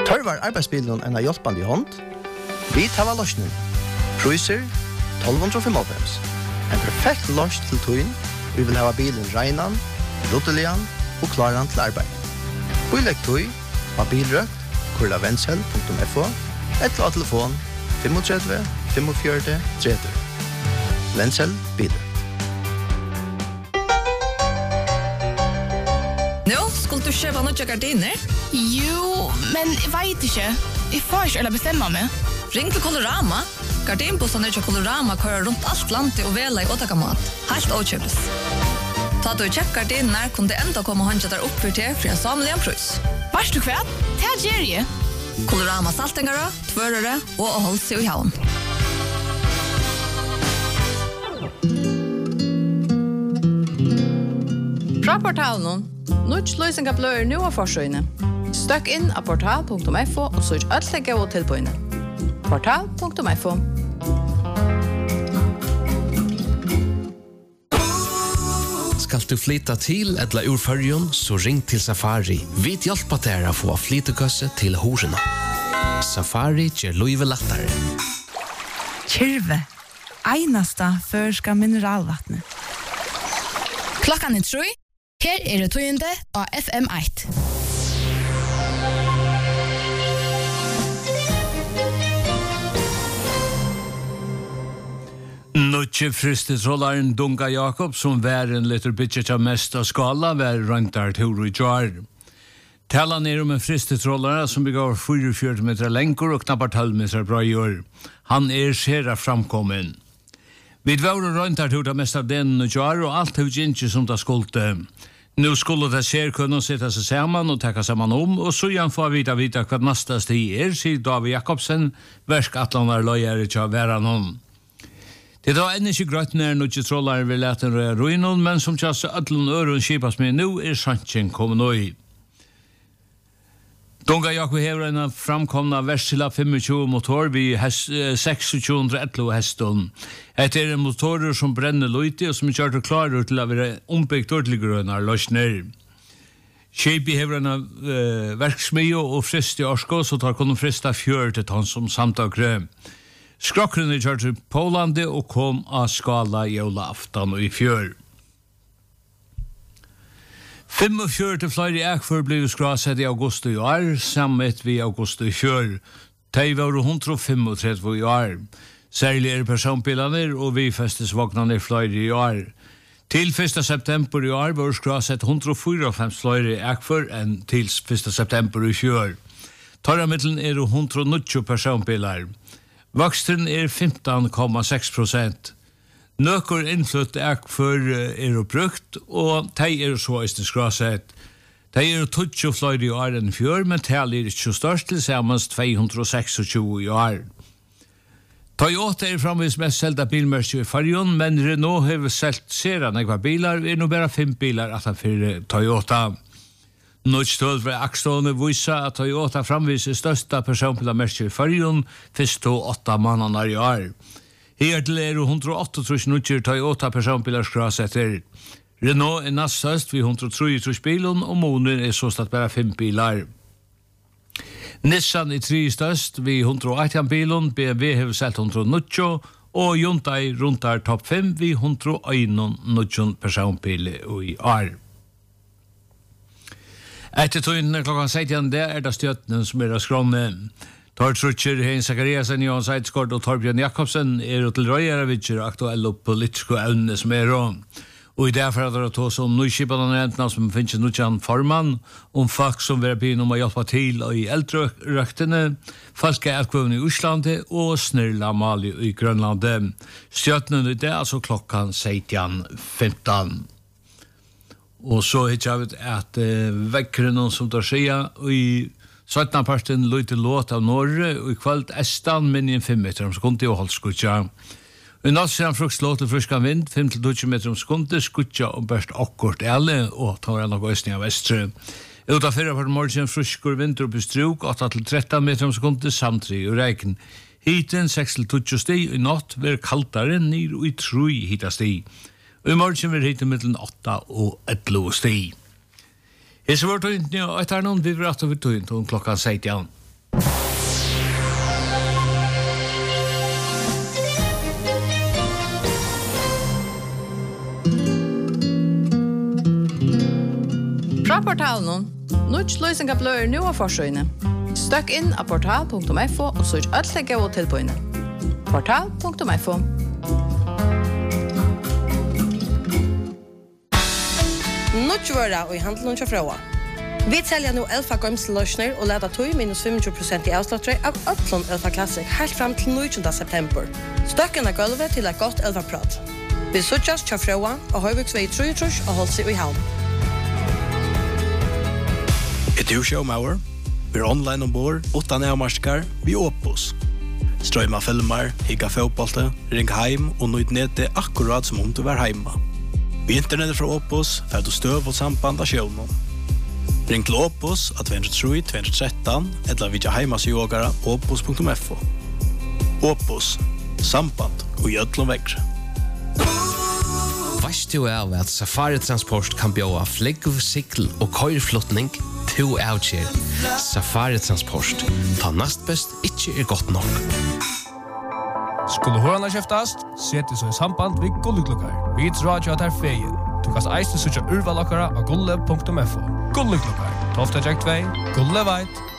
Tørvar arbeidsbilen en av hjelpende i hånd? Vi tar løsningen. Priser 1295. En perfekt løs til tøyen. Vi vil ha bilen regnen, ruttelian og klaren til arbeid. Bilegg tøy av bilrøkt, kurlavensel.fo, eller av telefon 35 45 30. Vensel bilrøkt. Nå, skulle du kjøpe noen gardiner? Jo, men jeg vet ikke. Jeg får ikke eller bestemme meg. Ring til Colorama. Gardinbussene til Colorama kører rundt alt landet og vela i åtakamat. Helt åkjøpes. Ta du kjøpt gardiner, kunne det enda komme håndje der opp for en samlig en prøys. Varst du hva? Det gjør jeg. Colorama saltingere, tvørere og å holde seg i havn. Fra portalen, Nuts løsninger blør nå av forsøgene. Støkk inn av portal.fo og søk alt det gå til på inne. Portal.fo. Skal du flytta til eller ur fyrjon, så ring til Safari. Vi hjelper deg å få flyttekøsse til horene. Safari gjør livet lettere. Kyrve, einasta førska mineralvattnet. Klokkan 3. Her det tøyende av FM1. Nutje fristetrollaren Dunga Jakob, som var en liter bitchet av mest av skala, var røyntar tur i jar. Talan om en fristetrollare som begav 44 meter lenkor og knappar 12 meter bra i år. Han skjera framkommen. Vi var røyntar tur av mest av den i jar, og alt har ikke som det skulle. Nu skulle det ser kunna sitta sig samman och täcka samman och så igen får vi vita vad nästa steg sier David Jakobsen, verkatlanar lojare till vara någon. Det då ännu inte grött när nu trollar vill lätta ruinon, men som tjass allon öron skipas med nu sanchen kommer nu. Dunga Jakob hever en framkomna Versila 25 motor vid 2611 heston. Det en motorer som brenner lite og som kjørt og klarer til å være ombyggt ordentliggrønner løsner. Kjepi hever en verksmio og frist i Orsko, så tar kunne frista 40 tonn som samtakre. Skrokkerne kjørt til Polande og kom av skala jævla aftan og i fjør. 45 flere ekfor ble skrasett i august i år, sammet vi august i fjør. De var 135 i år. Særlig personbilene, og vi festesvognene flere i år. Til 1. september i år var skrasett 154 flere ekfor enn til 1. september i fjør. Torramiddelen 190 personbiler. Voksten 15,6%. Nøkker innflytt ekfor brukt, og de så i skrasett. De 20 flere i år enn fjør, men de ikke størst til sammens 226 i år. Toyota framvis mest selda bilmerke i Färjön, men Renault har selt seran ekva bilar, nå bare 5 bilar at han fyrir Toyota. Nødstøl fra Akstående viser at Toyota framvis størsta personbilarmerke i Färjön, først 8 måneder i år. Her til 108 nødger Toyota personbilar skrasetter. Renault næst størst ved 103 bilen, og Moner så statt bare 5 bilar. Nissan 3 størst ved 118 bilen, BMW har selt 190, og Hyundai rundt topp 5 ved 191 personbiler i år. Etter tøyene klokken 16, det det støttene som av skrånene. Tortrutcher, Hein Zachariasen, Johan Seidskort og Torbjørn Jakobsen til røyere aktuelle politiske evne som Og i det for det tås om nøyskipene enten som finnes nødjan formann, om folk som vil begynne om å hjelpe til i eldrøktene, folk i Oslandet og Snirla Mali i Grønlandet. Støttene det altså klokken 16:15. Og så hittar vi at vekkerne som tar seg i 17. parten løyte låt av Norge, og i kveld Estan minne 5 meter om sekunder og holdskutja. I natt ser han frukt slå til fryskan vind, 5-20 meter om sekunder, skutja og børst akkord elle, og tar en av østning av vestre. Ut av 4 part morgen fryskur vind opp i struk, 8-13 meter om sekunder, samtri og reiken. Hiten 6-20 sti, i natt vil kaldare nir og i 3 hita sti. Og i morgen vil hiten mellom 8 og 11 sti. Hese var tøyntene, og etter noen vi vil rett over tøynt om klokka 16. portalen. Nuts løysinga blør nu av forsøyne. Støkk inn av portal.fo og søk alt det gode tilbøyene. Portal.fo. Nutsvøra og i handelen til Frøa. Vi selger nå Elfa Gømseløsner og leder tog minus 25% i avslåttere av Øtlund Elfa Classic helt frem til 19. september. Støkken er gulvet til et godt Elfa-prat. Vi søttes til Frøa og Høyviksvei 33 og holdt seg i havn. Et showmauer. Vi er online ombord, 8 nærmarskar, vi Opus. Strøyma filmer, higga fotbollte, ring heim og nøyd nede akkurat som om du var heima. Vi internettet fra Opus, fer du støv og samband av sjøvnen. Ring til Opus at 203-213 eller vidja heimas i ågara opus.fo. Opus, samband og gjødlom vekre. Vast du av at Safari Transport kan bjóa flegg, sikl og køyrflotning to avkjer. Safari Transport, ta nast best ikkje godt nok. Skulle hårarna kjeftast, seti så i samband vid Gulleklokkar. Vi tror at er feien. Du kan eiste søtja urvalokkara av gulle.fo. Gulleklokkar, 12. 2, Gulle veit.